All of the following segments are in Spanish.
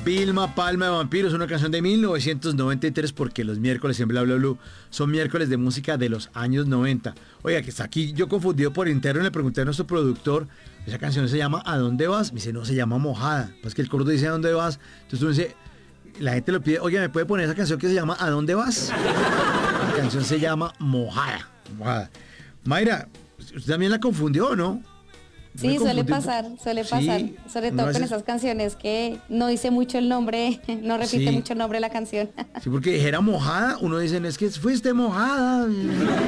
Vilma Palma de Vampiros, una canción de 1993, porque los miércoles en Bla Bla Blue son miércoles de música de los años 90. Oiga, que está aquí yo confundido por interno, le pregunté a nuestro productor, esa canción se llama ¿A dónde vas? Me dice, no, se llama Mojada. Pues que el coro dice ¿A dónde vas? Entonces tú dices, la gente lo pide, oye, ¿me puede poner esa canción que se llama ¿A dónde vas? La canción se llama Mojada. Mojada. Mayra, usted también la confundió, ¿no? Sí, suele pasar, Sí, sobre no todo con haces- esas canciones que no dice mucho el nombre, no repite Sí. mucho el nombre de la canción. Sí, porque dijera mojada, uno dice, es que fuiste mojada. Sí.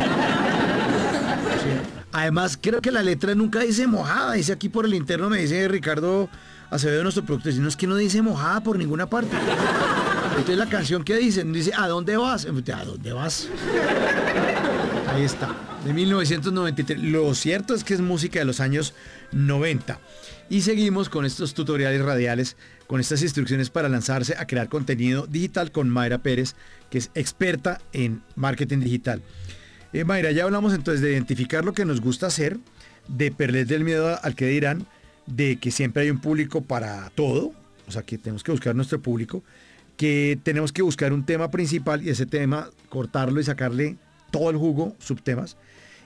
Además, creo que la letra nunca dice mojada, dice aquí por el interno, me dice Ricardo Acevedo, nuestro productor, dice, no, es que no dice mojada por ninguna parte. Entonces la canción que dice, ¿a dónde vas? ¿A dónde vas? Ahí está, de 1993. Lo cierto es que es música de los años 90. Y seguimos con estos tutoriales radiales, con estas instrucciones para lanzarse a crear contenido digital con Mayra Pérez, que es experta en marketing digital. Mayra, ya hablamos entonces de identificar lo que nos gusta hacer, de perder el miedo al que dirán, de que siempre hay un público para todo, o sea que tenemos que buscar nuestro público, que tenemos que buscar un tema principal y ese tema cortarlo y sacarle todo el jugo, subtemas.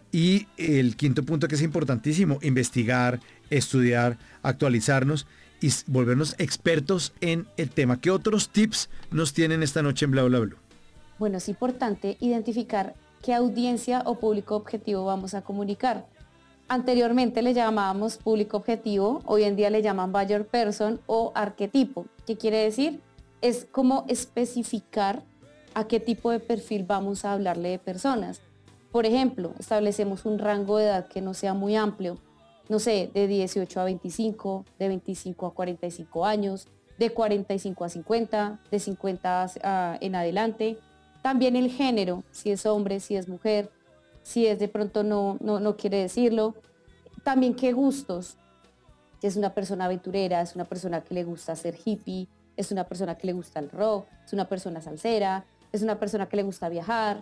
Y el quinto punto que es importantísimo, investigar, estudiar, actualizarnos y volvernos expertos en el tema. ¿Qué otros tips nos tienen esta noche en Bla Bla Blue? Bueno, es importante identificar qué audiencia o público objetivo vamos a comunicar. Anteriormente le llamábamos público objetivo, hoy en día le llaman buyer person o arquetipo. ¿Qué quiere decir? Es como especificar a qué tipo de perfil vamos a hablarle de personas. Por ejemplo, establecemos un rango de edad que no sea muy amplio, no sé, de 18 a 25, de 25 a 45 años, de 45 a 50, de 50 en adelante. También el género, si es hombre, si es mujer, si es de pronto no quiere decirlo. También qué gustos, si es una persona aventurera, es una persona que le gusta ser hippie, es una persona que le gusta el rock, es una persona salsera, es una persona que le gusta viajar.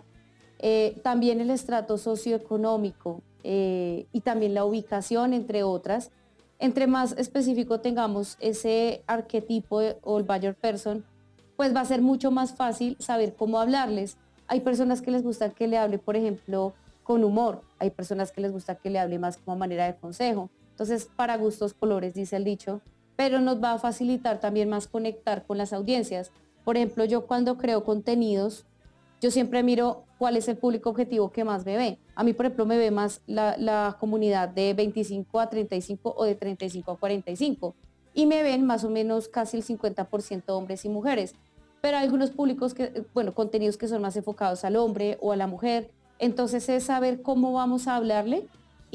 También el estrato socioeconómico y también la ubicación, entre otras. Entre más específico tengamos ese arquetipo o el buyer person, pues va a ser mucho más fácil saber cómo hablarles. Hay personas que les gusta que le hable, por ejemplo, con humor. Hay personas que les gusta que le hable más como manera de consejo. Entonces, para gustos colores, dice el dicho, pero nos va a facilitar también más conectar con las audiencias. Por ejemplo, yo cuando creo contenidos, yo siempre miro cuál es el público objetivo que más me ve. A mí, por ejemplo, me ve más la comunidad de 25 a 35 o de 35 a 45 y me ven más o menos casi el 50% hombres y mujeres. Pero hay algunos públicos contenidos que son más enfocados al hombre o a la mujer. Entonces es saber cómo vamos a hablarle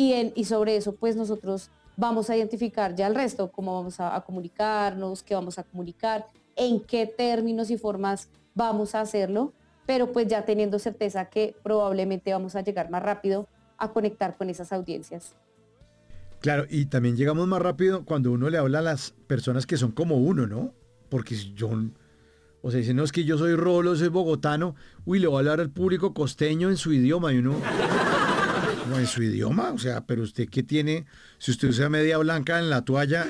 y sobre eso pues nosotros vamos a identificar ya el resto, cómo vamos a comunicarnos, qué vamos a comunicar, en qué términos y formas vamos a hacerlo, pero pues ya teniendo certeza que probablemente vamos a llegar más rápido a conectar con esas audiencias. Claro, y también llegamos más rápido cuando uno le habla a las personas que son como uno, ¿no? Porque si yo, o sea, dicen, no, es que yo soy rolo, soy bogotano, uy, le voy a hablar al público costeño en su idioma, y uno, no, en su idioma, o sea, pero usted qué tiene, si usted usa media blanca en la toalla,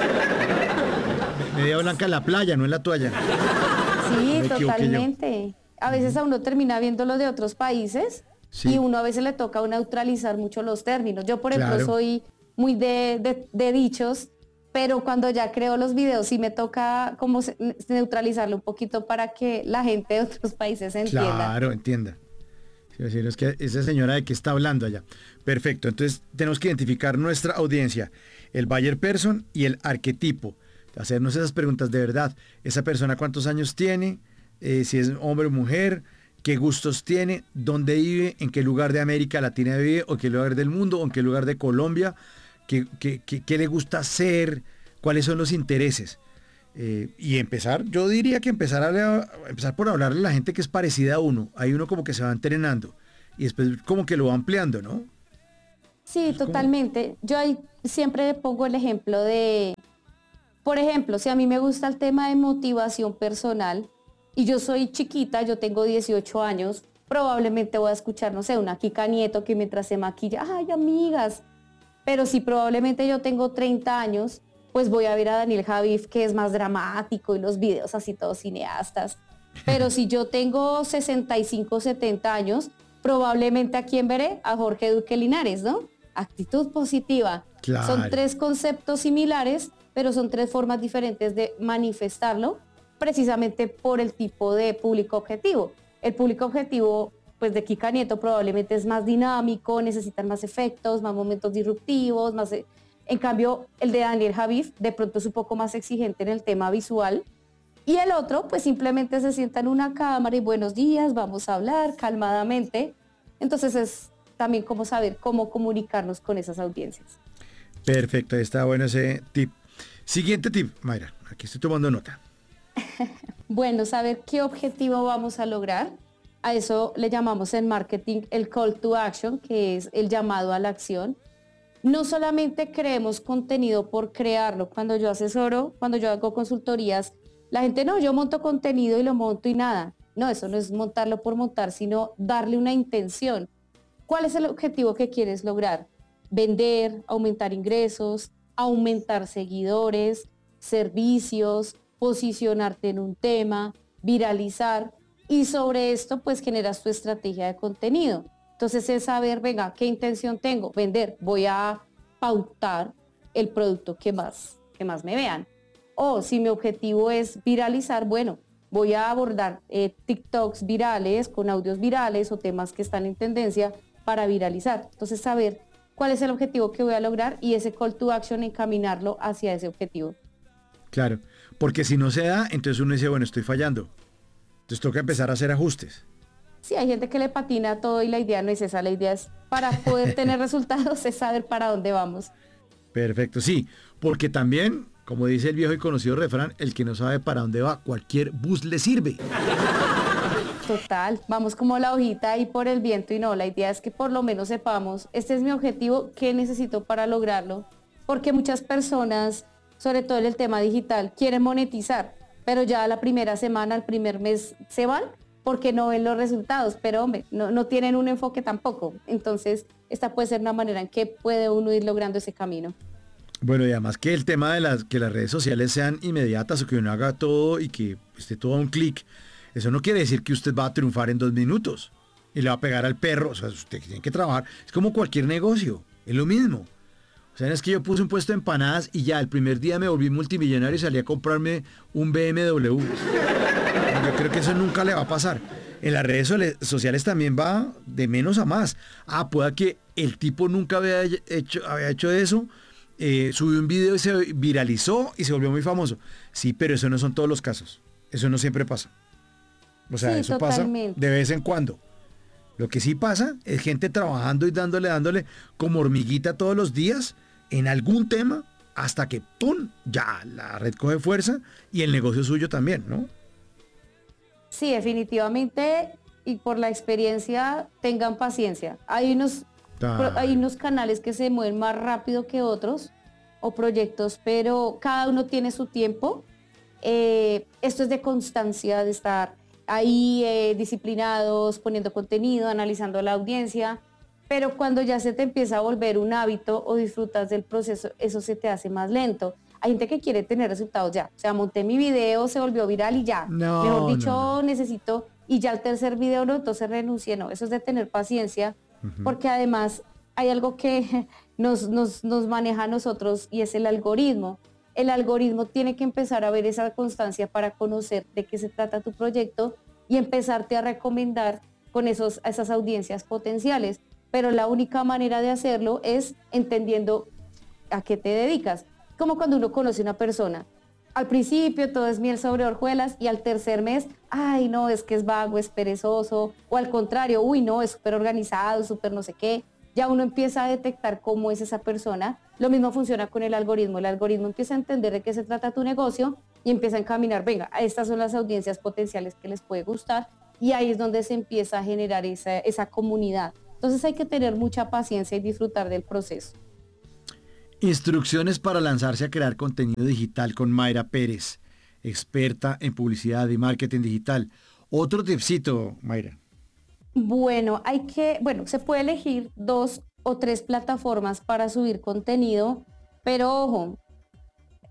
media blanca en la playa, no en la toalla. Sí, Me equivoqué yo. totalmente. A veces a uno termina viéndolo de otros países Sí. y uno a veces le toca neutralizar mucho los términos. Yo, por ejemplo, Claro. soy muy de dichos, pero cuando ya creo los videos sí me toca como neutralizarlo un poquito para que la gente de otros países entienda. Claro, entienda. Sí, así es que esa señora de qué está hablando allá. Perfecto, entonces tenemos que identificar nuestra audiencia, el buyer person y el arquetipo. Hacernos esas preguntas de verdad. Esa persona cuántos años tiene, si es hombre o mujer, qué gustos tiene, dónde vive, en qué lugar de América Latina vive, o en qué lugar del mundo, o en qué lugar de Colombia, qué le gusta hacer, cuáles son los intereses. Y empezar, yo diría que empezar por hablarle a la gente que es parecida a uno. Hay uno como que se va entrenando y después como que lo va ampliando, ¿no? Sí, Es como- totalmente. Yo ahí siempre pongo el ejemplo de, por ejemplo, si a mí me gusta el tema de motivación personal y yo soy chiquita, yo tengo 18 años, probablemente voy a escuchar, no sé, una Kika Nieto que mientras se maquilla, ay, amigas, pero si probablemente yo tengo 30 años pues voy a ver a Daniel Javif, que es más dramático y los videos así todos cineastas. Pero si yo tengo 65, 70 años, probablemente a quién veré, a Jorge Duque Linares, ¿no? Actitud positiva. Claro. Son tres conceptos similares, pero son tres formas diferentes de manifestarlo, precisamente por el tipo de público objetivo. El público objetivo, pues de Kika Nieto probablemente es más dinámico, necesitan más efectos, más momentos disruptivos, más... En cambio, el de Daniel Javif de pronto es un poco más exigente en el tema visual. Y el otro, pues simplemente se sienta en una cámara y buenos días, vamos a hablar calmadamente. Entonces es también como saber cómo comunicarnos con esas audiencias. Perfecto, ahí está bueno ese tip. Siguiente tip, Mayra, aquí estoy tomando nota. Bueno, saber qué objetivo vamos a lograr. A eso le llamamos en marketing el call to action, que es el llamado a la acción. No solamente creemos contenido por crearlo. Cuando yo asesoro, cuando yo hago consultorías, la gente no, yo monto contenido y lo monto y nada. No, eso no es montarlo por montar, sino darle una intención. ¿Cuál es el objetivo que quieres lograr? Vender, aumentar ingresos, aumentar seguidores, servicios, posicionarte en un tema, viralizar. Y sobre esto, pues generas tu estrategia de contenido. Entonces es saber, venga, ¿qué intención tengo? Vender, voy a pautar el producto que más me vean. O si mi objetivo es viralizar, bueno, voy a abordar TikToks virales con audios virales o temas que están en tendencia para viralizar. Entonces saber cuál es el objetivo que voy a lograr y ese call to action encaminarlo hacia ese objetivo. Claro, porque si no se da, entonces uno dice, bueno, estoy fallando. Entonces toca empezar a hacer ajustes. Sí, hay gente que le patina todo y la idea no es esa, la idea es para poder tener resultados, es saber para dónde vamos. Perfecto, sí, porque también, como dice el viejo y conocido refrán, el que no sabe para dónde va, cualquier bus le sirve. Total, vamos como la hojita ahí por el viento y no, la idea es que por lo menos sepamos, este es mi objetivo, ¿qué necesito para lograrlo? Porque muchas personas, sobre todo en el tema digital, quieren monetizar, pero ya la primera semana, el primer mes se van porque no ven los resultados, pero hombre, no tienen un enfoque tampoco. Entonces, esta puede ser una manera en que puede uno ir logrando ese camino. Bueno, y además que el tema de que las redes sociales sean inmediatas o que uno haga todo y que esté todo a un clic, eso no quiere decir que usted va a triunfar en 2 minutos y le va a pegar al perro. O sea, usted tiene que trabajar. Es como cualquier negocio, es lo mismo. O sea, es que yo puse un puesto de empanadas y ya el primer día me volví multimillonario y salí a comprarme un BMW. Yo creo que eso nunca le va a pasar. En las redes sociales también va de menos a más. Pueda que el tipo nunca había hecho eso, subió un video y se viralizó y se volvió muy famoso. Sí, pero eso no son todos los casos. Eso no siempre pasa. O sea, Sí, eso totalmente. pasa de vez en cuando. Lo que sí pasa es gente trabajando y dándole como hormiguita todos los días en algún tema hasta que ¡pum! Ya la red coge fuerza y el negocio suyo también, ¿no? Sí, definitivamente, y por la experiencia, tengan paciencia. Hay unos canales que se mueven más rápido que otros, o proyectos, pero cada uno tiene su tiempo. Esto es de constancia, de estar ahí disciplinados, poniendo contenido, analizando a la audiencia, pero cuando ya se te empieza a volver un hábito o disfrutas del proceso, eso se te hace más lento. Hay gente que quiere tener resultados ya, o sea, monté mi video, se volvió viral y ya. No, Mejor dicho, no. necesito, y ya el tercer video no, entonces renuncié, no, eso es de tener paciencia, porque además hay algo que nos maneja a nosotros y es el algoritmo. El algoritmo tiene que empezar a ver esa constancia para conocer de qué se trata tu proyecto y empezarte a recomendar con esas audiencias potenciales. Pero la única manera de hacerlo es entendiendo a qué te dedicas. Como cuando uno conoce a una persona. Al principio todo es miel sobre hojuelas y al tercer mes, ay no, es que es vago, es perezoso, o al contrario, uy no, es súper organizado, súper no sé qué. Ya uno empieza a detectar cómo es esa persona. Lo mismo funciona con el algoritmo. El algoritmo empieza a entender de qué se trata tu negocio y empieza a encaminar, venga, estas son las audiencias potenciales que les puede gustar, y ahí es donde se empieza a generar esa comunidad. Entonces hay que tener mucha paciencia y disfrutar del proceso. Instrucciones para lanzarse a crear contenido digital con Mayra Pérez, experta en publicidad y marketing digital. Otro tipcito, Mayra. Bueno, se puede elegir 2 o 3 plataformas para subir contenido, pero ojo,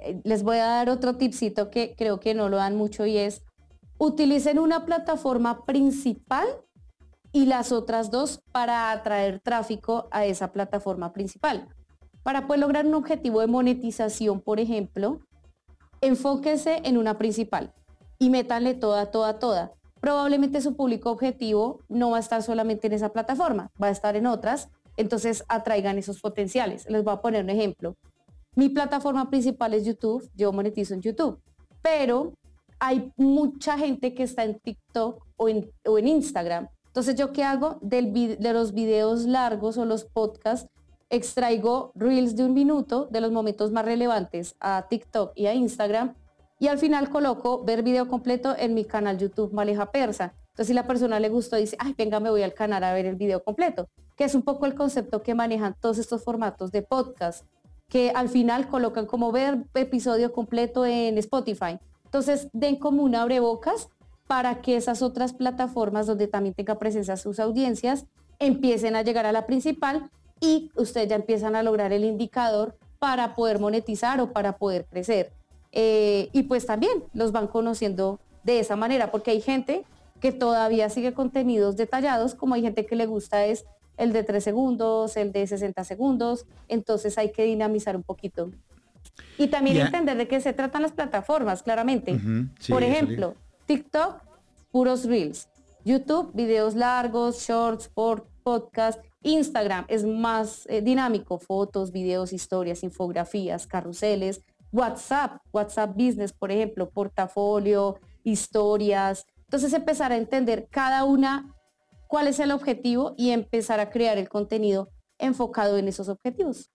Les voy a dar otro tipcito que creo que no lo dan mucho y es, utilicen una plataforma principal y las otras dos para atraer tráfico a esa plataforma principal. Para poder lograr un objetivo de monetización, por ejemplo, enfóquese en una principal y métanle toda. Probablemente su público objetivo no va a estar solamente en esa plataforma, va a estar en otras, entonces atraigan esos potenciales. Les voy a poner un ejemplo. Mi plataforma principal es YouTube, yo monetizo en YouTube, pero hay mucha gente que está en TikTok o en Instagram. Entonces, ¿yo qué hago? De los videos largos o los podcasts, extraigo reels de 1 minuto de los momentos más relevantes a TikTok y a Instagram y al final coloco ver video completo en mi canal YouTube Maleja Persa. Entonces, si la persona le gustó, dice, ay, venga, me voy al canal a ver el video completo, que es un poco el concepto que manejan todos estos formatos de podcast, que al final colocan como ver episodio completo en Spotify. Entonces, den como un abrebocas para que esas otras plataformas donde también tenga presencia sus audiencias empiecen a llegar a la principal y ustedes ya empiezan a lograr el indicador para poder monetizar o para poder crecer. Y pues también los van conociendo de esa manera, porque hay gente que todavía sigue contenidos detallados, como hay gente que le gusta es el de 3 segundos, el de 60 segundos, entonces hay que dinamizar un poquito. Y también entender de qué se tratan las plataformas, claramente. Sí, por ejemplo, TikTok, puros reels. YouTube, videos largos, shorts, podcast. Instagram es más dinámico, fotos, videos, historias, infografías, carruseles. WhatsApp Business, por ejemplo, portafolio, historias. Entonces empezar a entender cada una cuál es el objetivo y empezar a crear el contenido enfocado en esos objetivos.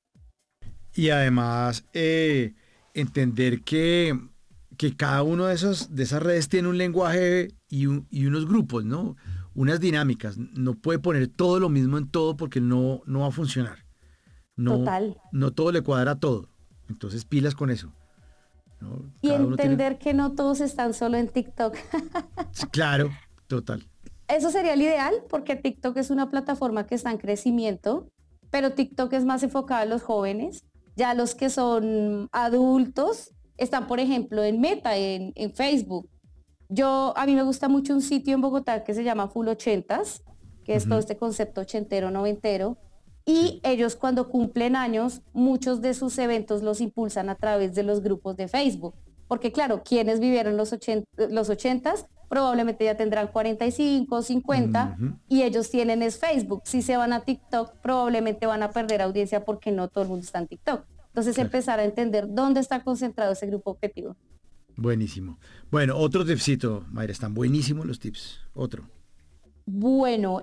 Y además entender que cada uno de esas redes tiene un lenguaje y unos grupos, ¿no? Unas dinámicas. No puede poner todo lo mismo en todo porque no va a funcionar. Total. No todo le cuadra a todo. Entonces pilas con eso, ¿no? Y entender que no todos están solo en TikTok. Claro, total. Eso sería el ideal porque TikTok es una plataforma que está en crecimiento, pero TikTok es más enfocada a los jóvenes. Ya los que son adultos están, por ejemplo, en Meta, en Facebook. A mí me gusta mucho un sitio en Bogotá que se llama Full 80s, que es todo este concepto ochentero, noventero. Y ellos cuando cumplen años, muchos de sus eventos los impulsan a través de los grupos de Facebook. Porque claro, quienes vivieron los 80s probablemente ya tendrán 45, 50 y ellos tienen es Facebook. Si se van a TikTok, probablemente van a perder audiencia porque no todo el mundo está en TikTok. Entonces empezar a entender dónde está concentrado ese grupo objetivo. Buenísimo. Bueno, otro tipcito, Mayra, están buenísimos los tips. Otro. Bueno,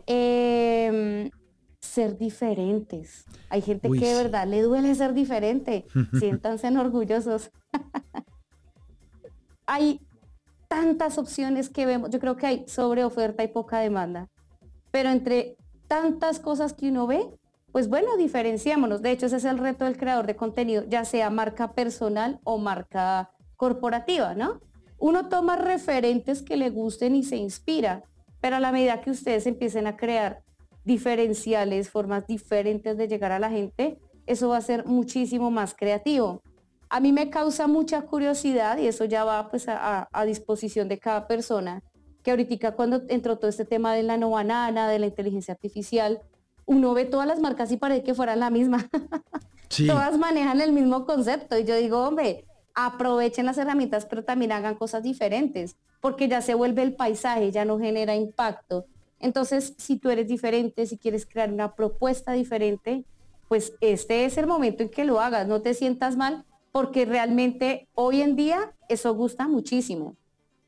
ser diferentes. Hay gente que de verdad le duele ser diferente. Siéntanse orgullosos. Hay tantas opciones que vemos. Yo creo que hay sobreoferta y poca demanda. Pero entre tantas cosas que uno ve, pues bueno, diferenciémonos. De hecho, ese es el reto del creador de contenido, ya sea marca personal o marca corporativa, ¿no? Uno toma referentes que le gusten y se inspira, pero a la medida que ustedes empiecen a crear diferenciales, formas diferentes de llegar a la gente, eso va a ser muchísimo más creativo. A mí me causa mucha curiosidad y eso ya va pues a disposición de cada persona, que ahorita cuando entró todo este tema de la no banana, de la inteligencia artificial, uno ve todas las marcas y parece que fueran la misma. Sí. Todas manejan el mismo concepto y yo digo, hombre, aprovechen las herramientas, pero también hagan cosas diferentes, porque ya se vuelve el paisaje, ya no genera impacto. Entonces, si tú eres diferente, si quieres crear una propuesta diferente, pues este es el momento en que lo hagas, no te sientas mal, porque realmente hoy en día eso gusta muchísimo.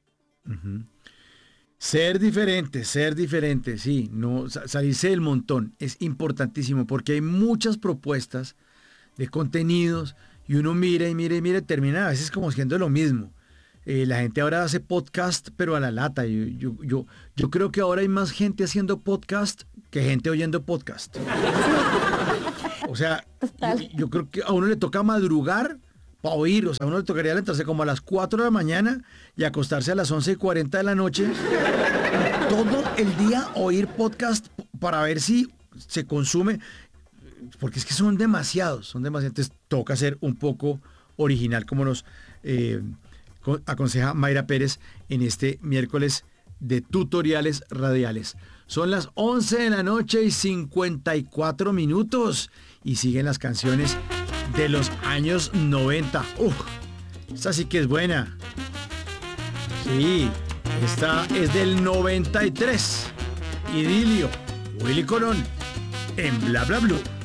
Ser diferente, sí, no salirse del montón es importantísimo porque hay muchas propuestas de contenidos y uno mira, termina a veces como siendo lo mismo. La gente ahora hace podcast, pero a la lata. Yo creo que ahora hay más gente haciendo podcast que gente oyendo podcast. O sea, yo creo que a uno le toca madrugar para oír. O sea, a uno le tocaría levantarse como a las 4 de la mañana y acostarse a las 11:40 de la noche. Todo el día oír podcast para ver si se consume. Porque es que son demasiados. Entonces toca ser un poco original, como nos aconseja Mayra Pérez en este miércoles de tutoriales radiales. Son las 11 de la noche y 54 minutos y siguen las canciones de los años 90. Esta sí que es buena. Sí, esta es del 93. Idilio, Willy Colón, en Bla Bla Blue.